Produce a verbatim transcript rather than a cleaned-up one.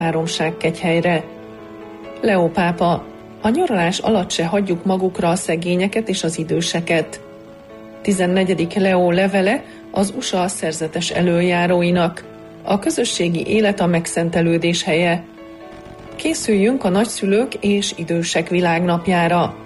Háromságkegyhelyre. Leó pápa: a nyaralás alatt se hagyjuk magukra a szegényeket és az időseket. tizennegyedik Leó levele az u es á szerzetes elöljáróinak. A közösségi élet a megszentelődés helye. Készüljünk a nagyszülők és idősek világnapjára.